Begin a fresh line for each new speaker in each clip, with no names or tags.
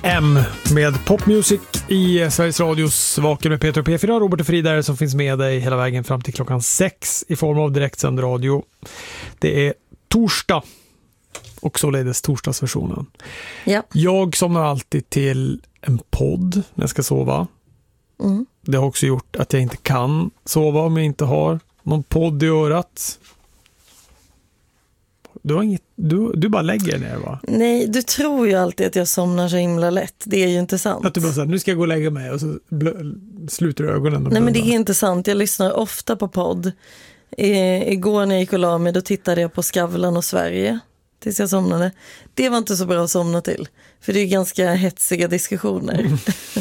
M med popmusik i Sveriges Radios Vaken med Peter och P4. Robert och Frida som finns med dig hela vägen fram till klockan 6 i form av direktsänd radio. Det är torsdag och således torsdagsversionen.
Ja.
Jag somnar alltid till en podd när jag ska sova.
Mm.
Det har också gjort att jag inte kan sova om jag inte har någon podd i örat. Du bara lägger ner, va?
Nej, du tror ju alltid att jag somnar så himla lätt. Det är ju inte sant.
Att du bara säger, nu ska jag gå och lägga mig och så sluter ögonen.
Nej, men det är inte sant. Jag lyssnar ofta på podd. Igår när jag gick och la mig, då tittade jag på Skavlan och Sverige tills jag somnade. Det var inte så bra att somna till. För det är ganska hetsiga diskussioner.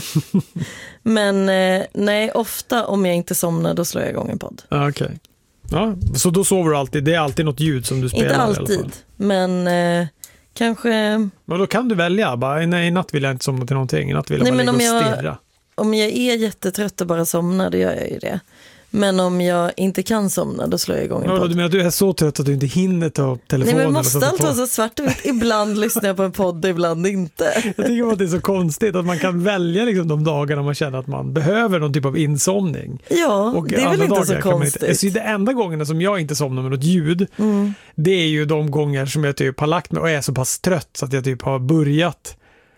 Men nej, ofta om jag inte somnar, då slår jag igång en podd.
Okej. Okay. Ja, så då sover du alltid. Det är alltid något ljud som du spelar.
Inte alltid, men kanske...
Men då kan du välja. Bara, nej, i natt vill jag inte somna till någonting. I natt vill jag bara ligga och stirra.
Om jag är jättetrött och bara somnar, då gör jag ju det. Men om jag inte kan somna, då slår jag igång en podd.
Du menar att du är så trött att du inte hinner ta telefonen?
Nej, men måste allt vara så svart och vitt? Ibland lyssnar jag på en podd, ibland inte.
Jag tycker att det är så konstigt att man kan välja liksom de dagarna man känner att man behöver någon typ av insomning.
Ja, och det är väl inte så konstigt.
Så det enda gångerna som jag inte somnar med något ljud, det är ju de gånger som jag typ har lagt mig och är så pass trött så att jag typ har börjat.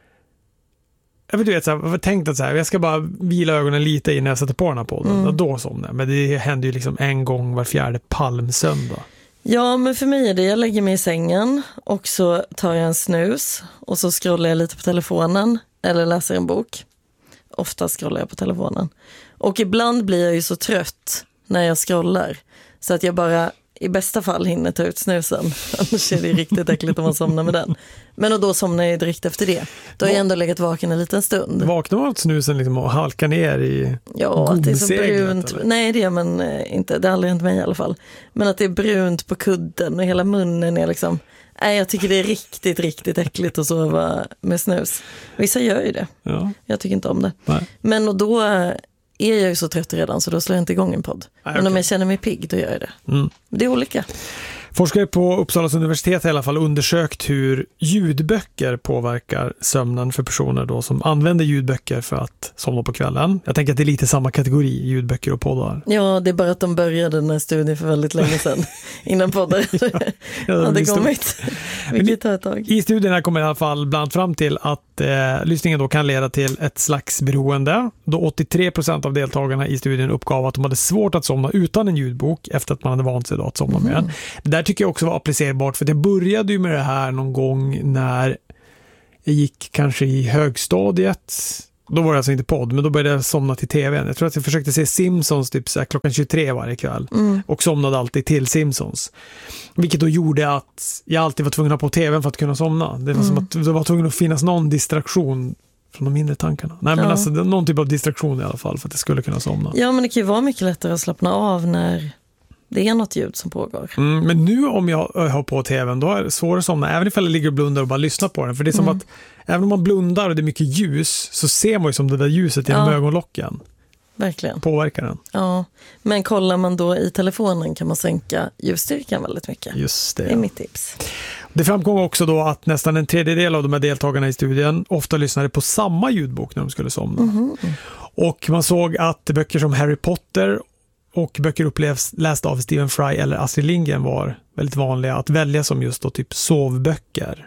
Jag har tänkt att jag ska bara vila ögonen lite innan jag sätter på den här podden. Och då somnar jag. Men det händer ju liksom en gång var fjärde palmsöndag.
Ja, men för mig är det, jag lägger mig i sängen och så tar jag en snus och så scrollar jag lite på telefonen eller läser en bok. Ofta scrollar jag på telefonen. Och ibland blir jag ju så trött när jag scrollar så att jag bara i bästa fall hinner ta ut snusen. Annars är det riktigt äckligt om man somnar med den. Men och då somnar jag direkt efter det. Då har jag ändå legat vaken en liten stund.
Vaknar man av snusen liksom och halkar ner i
att det är så brunt.
Eller?
Nej, det är man inte. Det har aldrig hänt mig i alla fall. Men att det är brunt på kudden och hela munnen är liksom... Nej, jag tycker det är riktigt, riktigt äckligt att sova med snus. Vissa gör ju det. Ja. Jag tycker inte om det.
Nej.
Men och då... är jag ju så trött redan så då slår jag inte igång en podd. Men om jag känner mig pigg, då gör jag det. Det är olika.
Forskare på Uppsalas universitet har i alla fall undersökt hur ljudböcker påverkar sömnen för personer då som använder ljudböcker för att somna på kvällen. Jag tänker att det är lite samma kategori, ljudböcker och poddar. Ja,
det är bara att de började den här studien för väldigt länge sedan. Innan poddar hade kommit. Vilket tar ett tag.
I studierna kommer i alla fall bland fram till att lyssningen då kan leda till ett slags beroende. Då 83% av deltagarna i studien uppgav att de hade svårt att somna utan en ljudbok efter att man hade vant sig då att somna med den. Det där tycker jag också var applicerbart, för det började ju med det här någon gång när jag gick kanske i högstadiet. Då var det alltså inte podd, men då började jag somna till tvn. Jag tror att jag försökte se Simpsons typ så här, klockan 23 varje kväll och somnade alltid till Simpsons. Vilket då gjorde att jag alltid var tvungen att ha på tvn för att kunna somna. Det var som att det var tvungen att finnas någon distraktion från de mindre tankarna. Nej, men alltså någon typ av distraktion i alla fall för att jag skulle kunna somna.
Ja, men det kan ju vara mycket lättare att slappna av när det är något ljud som pågår.
Men nu om jag har på tvn, då är det svårare att somna. Även ifall jag ligger och blundar och bara lyssnar på den. För det är som att även om man blundar och det är mycket ljus, så ser man ju som det där ljuset genom ögonlocken.
Verkligen.
Påverkar den.
Ja, men kollar man då i telefonen kan man sänka ljusstyrkan väldigt mycket.
Just det.
Det är mitt tips.
Det framkom också då att nästan en tredjedel av de här deltagarna i studien ofta lyssnade på samma ljudbok när de skulle somna. Och man såg att böcker som Harry Potter och böcker lästa av Stephen Fry eller Astrid Lindgren var väldigt vanliga att välja som just då typ sovböcker.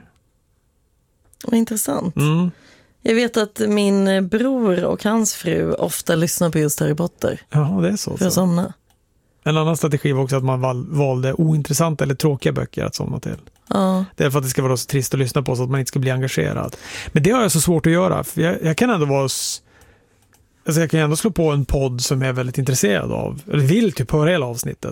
Vad intressant. Jag vet att min bror och hans fru ofta lyssnar på just Harry Potter.
Ja, det är så.
För att somna.
En annan strategi var också att man valde ointressanta eller tråkiga böcker att somna till.
Ja.
Det är för att det ska vara så trist att lyssna på så att man inte ska bli engagerad. Men det har jag så svårt att göra. För jag kan ändå vara... Alltså jag kan ändå slå på en podd som jag är väldigt intresserad av. Eller vill typ höra hela avsnittet.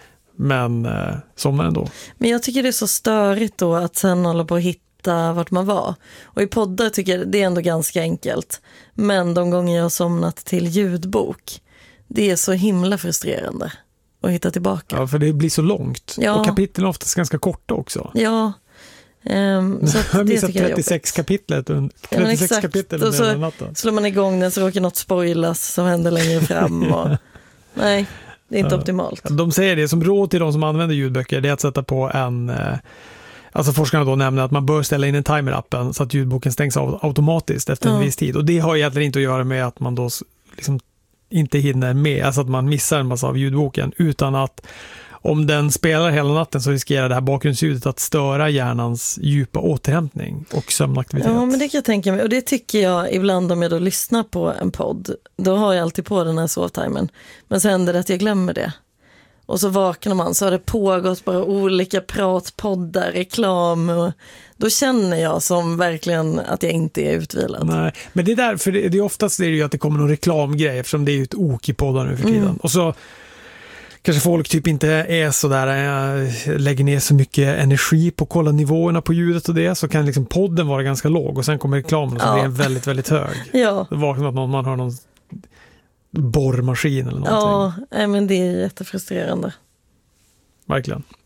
Men somnar ändå.
Men jag tycker det är så störigt då att sen hålla på att hitta vart man var. Och i poddar tycker jag det är ändå ganska enkelt. Men de gånger jag har somnat till ljudbok, det är så himla frustrerande att hitta tillbaka.
Ja, för det blir så långt. Och kapitlen är oftast ganska korta också.
Ja. Så
jag har missat 36 kapitlet 36 kapitel
och så
natten.
slår man igång den så råkar något spoilas som händer längre fram. Och, nej, det är inte optimalt.
De säger det som råd till de som använder ljudböcker, det är att sätta på Alltså forskarna då nämner att man bör ställa in en timer i appen så att ljudboken stängs av automatiskt efter en viss tid. Och det har egentligen inte att göra med att man då liksom inte hinner med, alltså att man missar en massa av ljudboken, utan att om den spelar hela natten så riskerar det här bakgrundsljudet att störa hjärnans djupa återhämtning och sömnaktivitet.
Ja, men det kan jag tänka mig. Och det tycker jag ibland om jag då lyssnar på en podd. Då har jag alltid på den här sovtimern. Men sen händer det att jag glömmer det. Och så vaknar man, så har det pågått bara olika pratpoddar, reklam. Och då känner jag som verkligen att jag inte är utvilad.
Nej, men det är därför det är oftast det ju att det kommer någon reklamgrej, eftersom det är ju ett ok i podden nu för tiden. Och så kanske folk typ inte är så där, lägger ner så mycket energi på att kolla nivåerna på ljudet och det, så kan liksom podden vara ganska låg och sen kommer reklamen och så blir den väldigt, väldigt hög.
Ja.
Det vaknar att man har någon borrmaskin eller någonting.
Ja, men det är jättefrustrerande.
Verkligen.